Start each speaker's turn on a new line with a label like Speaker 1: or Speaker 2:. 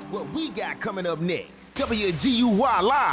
Speaker 1: What we got coming up next? WGUY Live.